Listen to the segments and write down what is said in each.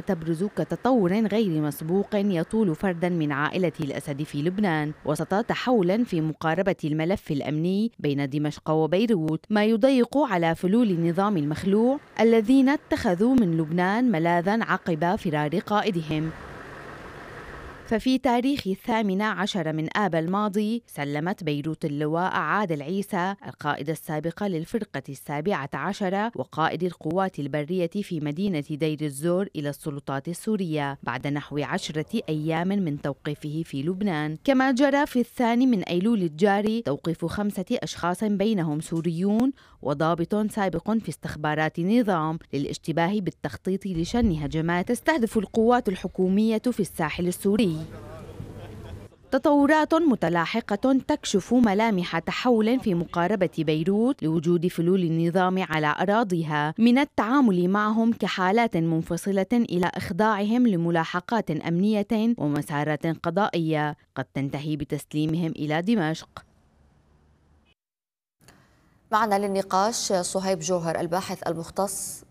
تبرز كتطور غير مسبوق يطول فردا من عائلة الأسد في لبنان وسط تحول في مقاربة الملف الأمني بين دمشق وبيروت، ما يضيق على فلول النظام المخلوع الذين اتخذوا من لبنان ملاذا عقب فرار قائدهم. ففي تاريخ 18 من آب الماضي سلمت بيروت اللواء عادل عيسى القائد السابق للفرقة 17 وقائد القوات البرية في مدينة دير الزور إلى السلطات السورية بعد نحو 10 أيام من توقيفه في لبنان. كما جرى في 2 أيلول الجاري توقيف 5 أشخاص بينهم سوريون وضابط سابق في استخبارات النظام للاشتباه بالتخطيط لشن هجمات تستهدف القوات الحكومية في الساحل السوري. تطورات متلاحقة تكشف ملامح تحول في مقاربة بيروت لوجود فلول النظام على أراضيها، من التعامل معهم كحالات منفصلة إلى إخضاعهم لملاحقات أمنية ومسارات قضائية قد تنتهي بتسليمهم إلى دمشق. معنا للنقاش صهيب جوهر الباحث المختص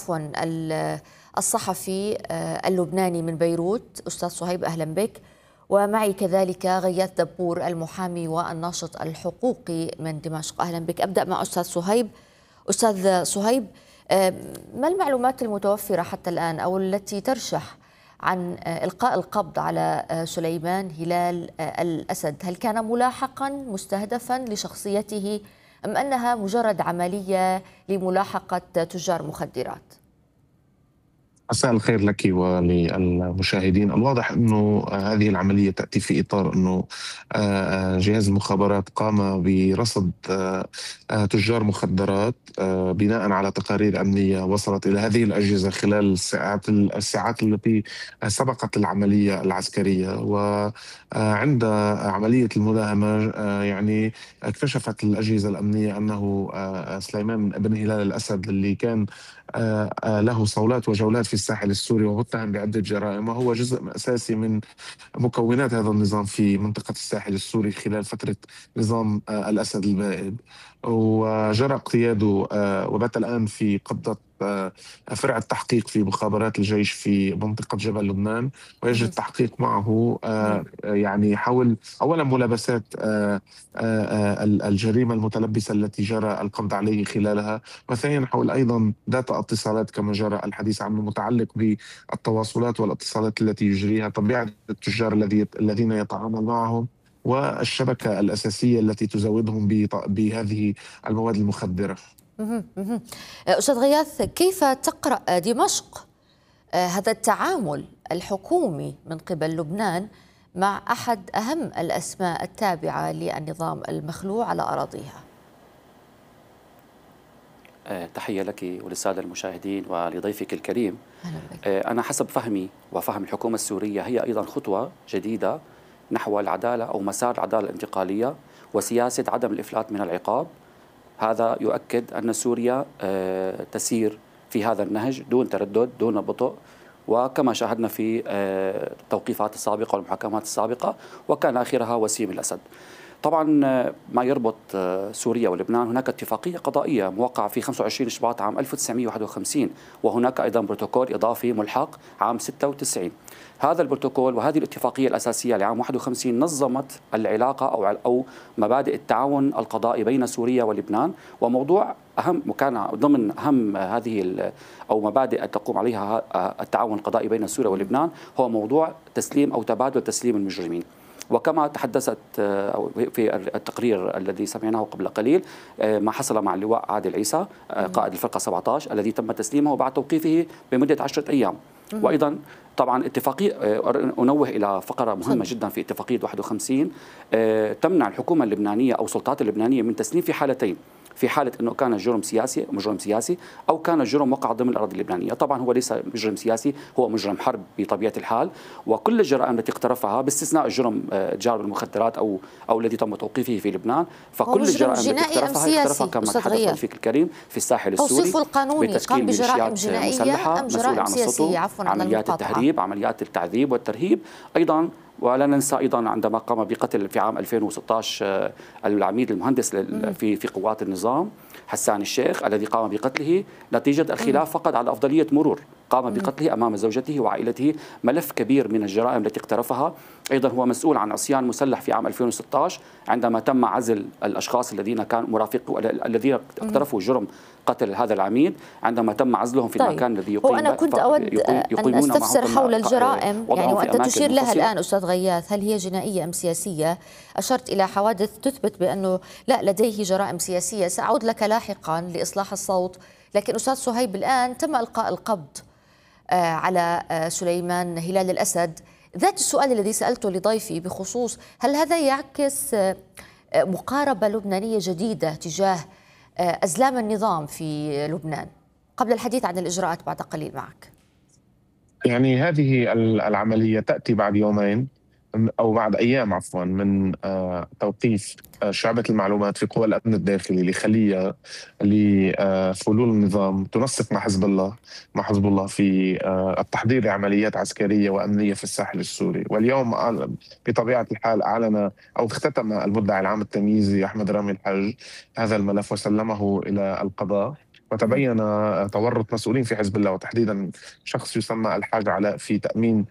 الصحفي اللبناني من بيروت. أستاذ صهيب أهلا بك. ومعي كذلك غياث دبور المحامي والناشط الحقوقي من دمشق. أهلا بك. أبدأ مع أستاذ صهيب. أستاذ صهيب، ما المعلومات المتوفرة حتى الآن أو التي ترشح عن إلقاء القبض على سليمان هلال الأسد؟ هل كان ملاحقا مستهدفا لشخصيته أم أنها مجرد عملية لملاحقة تجار مخدرات؟ مساء الخير لك وللمشاهدين. الواضح أنه هذه العملية تأتي في إطار أنه جهاز المخابرات قام برصد تجار مخدرات بناء على تقارير أمنية وصلت إلى هذه الأجهزة خلال الساعات التي سبقت العملية العسكرية. وعند عملية المداهمة يعني اكتشفت الأجهزة الأمنية أنه سليمان بن هلال الأسد اللي كان له صولات وجولات في الساحل السوري ومتهم بعدة جرائم، وهو جزء أساسي من مكونات هذا النظام في منطقة الساحل السوري خلال فترة نظام الأسد البائد، وجرى اقتياده وبات الآن في قبضة فرع التحقيق في مخابرات الجيش في منطقة جبل لبنان، ويجري التحقيق معه يعني حول أولا ملابسات الجريمة المتلبسة التي جرى القبض عليه خلالها، وثانيا حول أيضا داتا اتصالات كما جرى الحديث عنه متعلق بالتواصلات والاتصالات التي يجريها، طبيعة التجار الذين يتعامل معهم، والشبكة الأساسية التي تزودهم بهذه المواد المخدرة. أستاذ غياث، كيف تقرأ دمشق هذا التعامل الحكومي من قبل لبنان مع أحد أهم الأسماء التابعة للنظام المخلوع على أراضيها؟ تحية لك وللسادة المشاهدين ولضيفك الكريم. أنا حسب فهمي وفهم الحكومة السورية هي أيضا خطوة جديدة نحو العدالة أو مسار العدالة الانتقالية وسياسة عدم الإفلات من العقاب. هذا يؤكد أن سوريا تسير في هذا النهج دون تردد دون بطء، وكما شاهدنا في التوقيفات السابقة والمحاكمات السابقة، وكان آخرها وسيم الأسد. طبعا ما يربط سوريا ولبنان، هناك اتفاقية قضائية موقعة في 25 شباط عام 1951، وهناك أيضا بروتوكول إضافي ملحق عام 96. هذا البروتوكول وهذه الاتفاقية الأساسية لعام 51 نظمت العلاقة أو مبادئ التعاون القضائي بين سوريا ولبنان، وموضوع أهم وكان ضمن أهم هذه أو مبادئ تقوم عليها التعاون القضائي بين سوريا ولبنان هو موضوع تسليم أو تبادل تسليم المجرمين. وكما تحدثت في التقرير الذي سمعناه قبل قليل ما حصل مع اللواء عادل عيسى قائد الفرقة 17 الذي تم تسليمه بعد توقيفه بمدة 10 أيام. وأيضا طبعا اتفاقية أنوه إلى فقرة مهمة جدا في اتفاقية 51 تمنع الحكومة اللبنانية أو السلطات اللبنانية من تسليم في حالتين: في حالة أنه كان مجرم سياسي أو كان الجرم وقع ضمن الأراضي اللبنانية. طبعا هو ليس مجرم سياسي، هو مجرم حرب بطبيعة الحال، وكل الجرائم التي اقترفها باستثناء الجرم تجار المخدرات أو الذي تم توقيفه في لبنان، فكل الجرائم التي اقترفها كما تحدث رفيق الكريم في الساحل السوري توصيفه القانوني قام بجرائم جنائية أم جرائم سياسية؟ عفوا على عمليات التهريب، عمليات التعذيب والترهيب أيضا. ولا ننسى أيضا عندما قام بقتل في عام 2016 العميد المهندس في قوات النظام حسان الشيخ الذي قام بقتله نتيجة الخلاف فقط على أفضلية مرور قام بقتله أمام زوجته وعائلته. ملف كبير من الجرائم التي اقترفها. أيضا هو مسؤول عن عصيان مسلح في عام 2016 عندما تم عزل الأشخاص الذين كانوا الذين اقترفوا جرم قتل هذا العميد، عندما تم عزلهم في المكان الذي يقيم. وأنا كنت أود أن أستفسر حول الجرائم يعني وأنت تشير لها الآن أستاذ غياث، هل هي جنائية أم سياسية؟ أشرت إلى حوادث تثبت بأنه لا لديه جرائم سياسية، سأعود لك لاحقا لإصلاح الصوت. لكن أستاذ صهيب الآن تم إلقاء القبض على سليمان هلال الأسد. ذات السؤال الذي سألته لضيفي بخصوص هل هذا يعكس مقاربة لبنانية جديدة تجاه أزلام النظام في لبنان، قبل الحديث عن الإجراءات بعد قليل معك. يعني هذه العملية تأتي بعد يومين أو بعد أيام عفوا من توقيف شعبة المعلومات في قوى الأمن الداخلي لخلية لفلول النظام تنسق مع حزب الله في التحضير لعمليات عسكرية وأمنية في الساحل السوري. واليوم بطبيعة الحال أعلن أو اختتم المدعي العام التمييزي أحمد رامي الحج هذا الملف وسلمه إلى القضاء، وتبين تورط مسؤولين في حزب الله وتحديدا شخص يسمى الحاج علاء في تأمين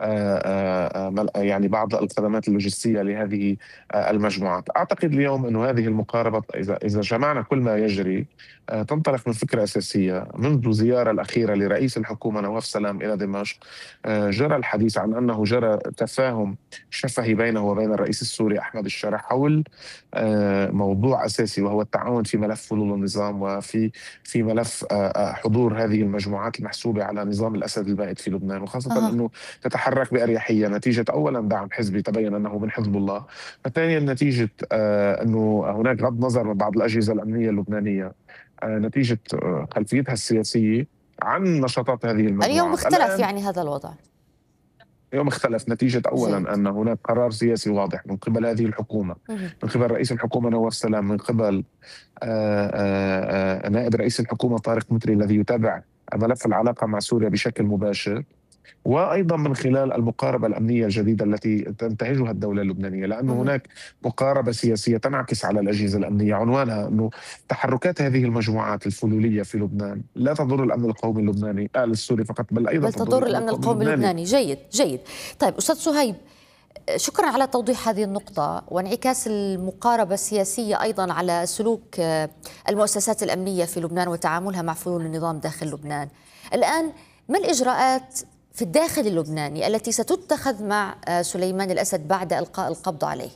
يعني بعض الخدمات اللوجستية لهذه المجموعات. أعتقد اليوم أن هذه المقاربة إذا جمعنا كل ما يجري تنطلق من فكرة أساسية. منذ زيارة الأخيرة لرئيس الحكومة نواف سلام إلى دمشق جرى الحديث عن أنه جرى تفاهم شفهي بينه وبين الرئيس السوري أحمد الشرع حول موضوع أساسي، وهو التعاون في ملف فلول النظام وفي ملف حضور هذه المجموعات المحسوبة على نظام الأسد البائد في لبنان، وخاصة أنه تتحرك بأريحية نتيجة أولا دعم حزبي تبين أنه من حزب الله، وثانيا نتيجة أنه هناك غض نظر من بعض الأجهزة الأمنية اللبنانية نتيجة خلفيتها السياسية عن نشاطات هذه المجموعات. اليوم اختلف يعني هذا الوضع. اليوم اختلف نتيجة أولا أن هناك قرار سياسي واضح من قبل هذه الحكومة، من قبل رئيس الحكومة نواف سلام، من قبل نائب رئيس الحكومة طارق متري الذي يتابع ملف العلاقة مع سوريا بشكل مباشر، وأيضا من خلال المقاربة الأمنية الجديدة التي تنتهجها الدولة اللبنانية، لأن هناك مقاربة سياسية تنعكس على الأجهزة الأمنية عنوانها أنه تحركات هذه المجموعات الفلولية في لبنان لا تضر الأمن القومي اللبناني السوري فقط، بل أيضا تضر الأمن القومي اللبناني. جيد. طيب أستاذ صهيب، شكرا على توضيح هذه النقطة وانعكاس المقاربة السياسية أيضا على سلوك المؤسسات الأمنية في لبنان وتعاملها مع فلول النظام داخل لبنان. الآن ما الإجراءات في الداخل اللبناني التي ستتخذ مع سليمان الأسد بعد إلقاء القبض عليه؟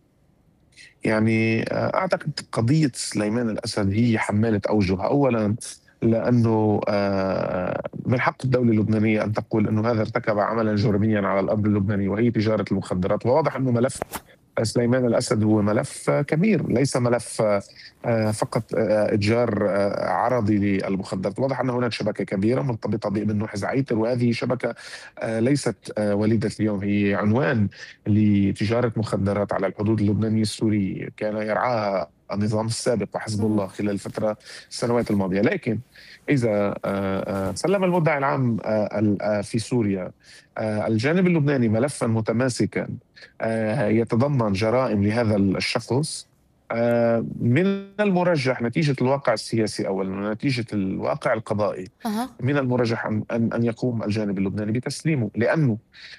يعني أعتقد قضية سليمان الأسد هي حمالة أوجه. أولا لأنه من حق الدولة اللبنانية أن تقول أنه هذا ارتكب عملا جرميا على الأرض اللبناني وهي تجارة المخدرات، وواضح أنه ملف سليمان الأسد هو ملف كبير، ليس ملف فقط إتجار عرضي للمخدرات. واضح أن هناك شبكة كبيرة مرتبطة بابن نوح زعيتر، وهذه شبكة ليست وليدة اليوم، هي عنوان لتجارة مخدرات على الحدود اللبنانية السورية كان يرعاها النظام السابق وحزب الله خلال السنوات الماضية. لكن إذا سلم المدعي العام في سوريا الجانب اللبناني ملفا متماسكا يتضمن جرائم لهذا الشخص، من المرجح نتيجة الواقع السياسي أولا ونتيجة الواقع القضائي من المرجح أن يقوم الجانب اللبناني بتسليمه، لأنه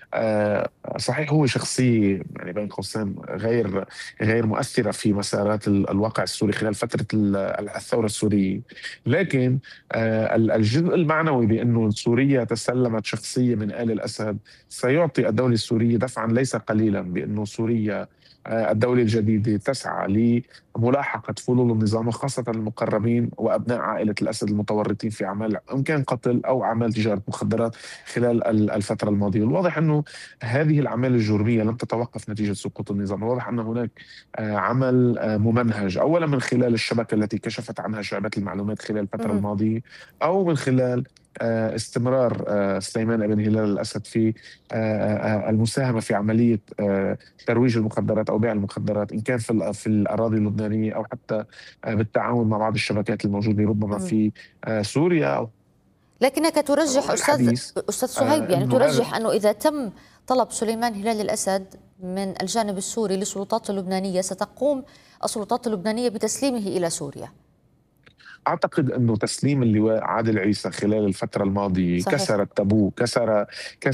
صحيح هو شخصية يعني بين قوسين غير مؤثرة في مسارات الواقع السوري خلال فترة الثورة السورية، لكن الجزء المعنوي بأنه سوريا تسلمت شخصية من آل الأسد سيعطي الدولة السورية دفعا ليس قليلا بأنه سوريا الدولة الجديدة تسعى لملاحقة فلول النظام وخاصة المقربين وأبناء عائلة الأسد المتورطين في أعمال إن كان قتل أو أعمال تجارة مخدرات خلال الفترة الماضية. الواضح أنه هذه الأعمال الجرمية لم تتوقف نتيجة سقوط النظام، الواضح أن هناك عمل ممنهج أولا من خلال الشبكة التي كشفت عنها شعبة المعلومات خلال الفترة الماضية، أو من خلال استمرار سليمان بن هلال الأسد في المساهمة في عملية ترويج المخدرات أو بيع المخدرات إن كان في الأراضي اللبنانية أو حتى بالتعاون مع بعض الشبكات الموجودة ربما في سوريا. لكنك ترجح أستاذ صهيب يعني ترجح أنه إذا تم طلب سليمان هلال الأسد من الجانب السوري للسلطات اللبنانية ستقوم السلطات اللبنانية بتسليمه إلى سوريا. أعتقد أنه تسليم اللواء عادل عيسى خلال الفترة الماضية صحيح. كسر التابو، كسر